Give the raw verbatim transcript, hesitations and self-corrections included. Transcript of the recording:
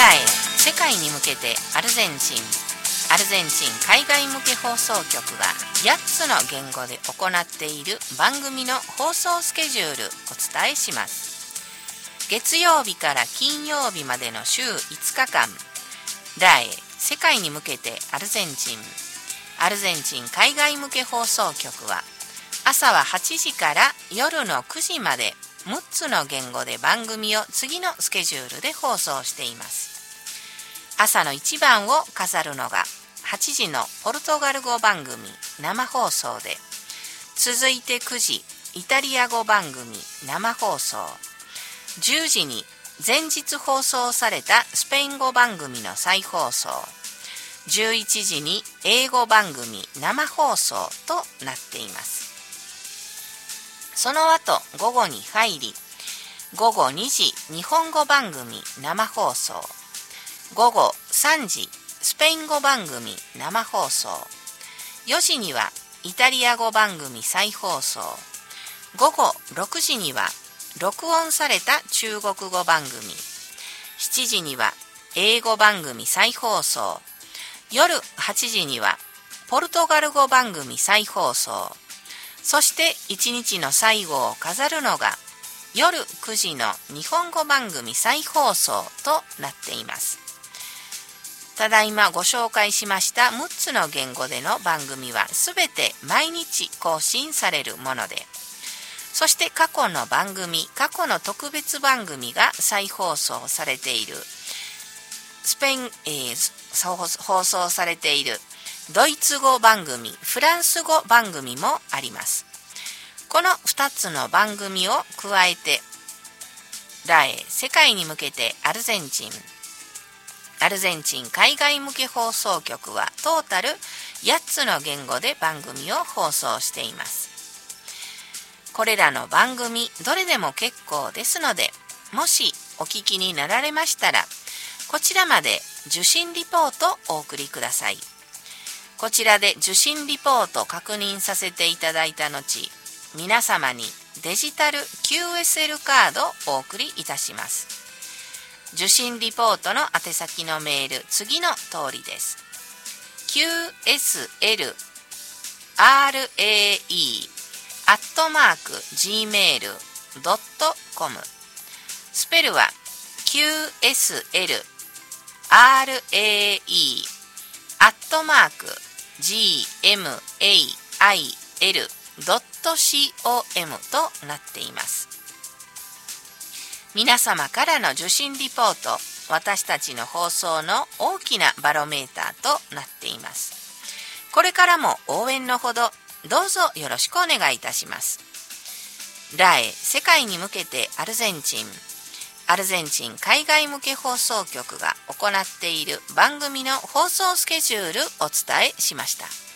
ラエ世界に向けてアルゼンチンアルゼンチン海外向け放送局がやっつの言語で行っている番組の放送スケジュールお伝えします。月曜日から金曜日までの週いつかかん、ラエ世界に向けてアルゼンチンアルゼンチン海外向け放送局は朝ははちじから夜のくじまでむっつの言語で番組を次のスケジュールで放送しています。朝の一番を飾るのがはちじのポルトガル語番組生放送で、続いてくじイタリア語番組生放送、じゅうじに前日放送されたスペイン語番組の再放送、じゅういちじに英語番組生放送となっています。その後午後に入り、午後にじ日本語番組生放送、午後さんじスペイン語番組生放送、よじにはイタリア語番組再放送、午後ろくじには録音された中国語番組、しちじには英語番組再放送、夜はちじにはポルトガル語番組再放送、そしていちにちの最後を飾るのが夜くじの日本語番組再放送となっています。ただいまご紹介しましたむっつの言語での番組はすべて毎日更新されるもので、そして過去の番組、過去の特別番組が再放送されているスペイン、えー、放送されているドイツ語番組、フランス語番組もあります。このふたつの番組を加えて、ラエ世界に向けてアルゼンチンアルゼンチン海外向け放送局はトータルやっつの言語で番組を放送しています。これらの番組どれでも結構ですので、もしお聞きになられましたら、こちらまで受信リポートお送りください。こちらで受信リポート確認させていただいた後、皆様にデジタル キューエスエル カードをお送りいたします。受信リポートの宛先のメール、次の通りです。キューエスエルアールエーイー アットマーク ジーメール ドットコム、 スペルは キューエスエルアールエーイー アットマーク ジーメール ドットコム となっています。皆様からの受信リポート、私たちの放送の大きなバロメーターとなっています。これからも応援のほどどうぞよろしくお願いいたします。ラエ世界に向けてアルゼンチンアルゼンチン海外向け放送局が行っている番組の放送スケジュールをお伝えしました。